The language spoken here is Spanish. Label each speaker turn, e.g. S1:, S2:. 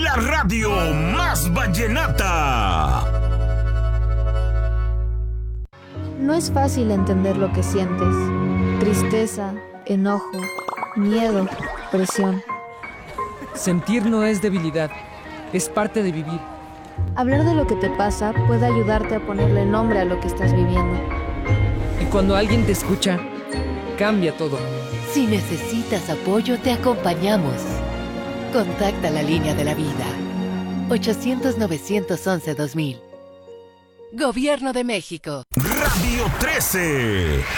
S1: la radio más vallenata.
S2: No es fácil entender lo que sientes. Tristeza, enojo, miedo, presión.
S3: Sentir no es debilidad, es parte de vivir.
S2: Hablar de lo que te pasa puede ayudarte a ponerle nombre a lo que estás viviendo.
S3: Y cuando alguien te escucha, cambia todo.
S4: Si necesitas apoyo, te acompañamos. Contacta la línea de la vida. 800-911-2000. Gobierno de México.
S1: Radio 13.